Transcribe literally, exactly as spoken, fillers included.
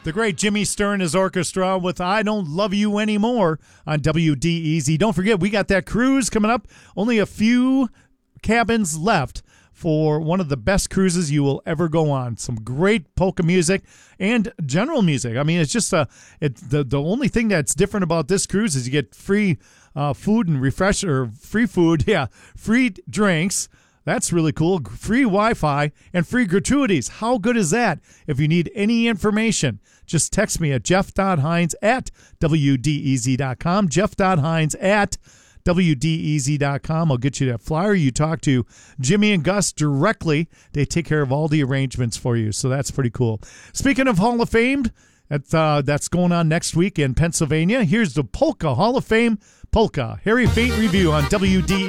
The great Jimmy Stern, his orchestra with I Don't Love You Anymore on W D E Z. Don't forget, we got that cruise coming up. Only a few cabins left for one of the best cruises you will ever go on. Some great polka music and general music. I mean, it's just a, it, the, the only thing that's different about this cruise is you get free uh, food and refresh, or free food, yeah, free drinks. That's really cool. Free Wi-Fi and free gratuities. How good is that? If you need any information, just text me at jeff.hines at W D E Z dot com. jeff.hines at W D E Z dot com. I'll get you that flyer. You talk to Jimmy and Gus directly. They take care of all the arrangements for you, so that's pretty cool. Speaking of Hall of Fame, that's, uh, that's going on next week in Pennsylvania. Here's the Polka Hall of Fame Polka Harry Fate Review on W D E Z.